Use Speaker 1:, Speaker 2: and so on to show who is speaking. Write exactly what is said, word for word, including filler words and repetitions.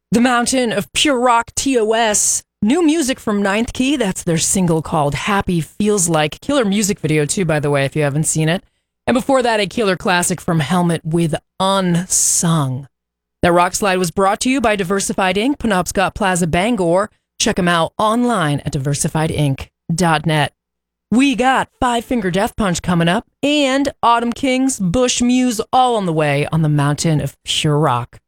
Speaker 1: The Mountain of Pure Rock T O S. New music from Ninth Key. That's their single called Happy Feels Like. Killer music video, too, by the way, if you haven't seen it. And before that, a killer classic from Helmet with Unsung. That rock slide was brought to you by Diversified Incorporated, Penobscot Plaza, Bangor. Check them out online at diversified inc dot net. We got Five Finger Death Punch coming up and Autumn Kings, Bush Muse all on the way on the Mountain of Pure Rock.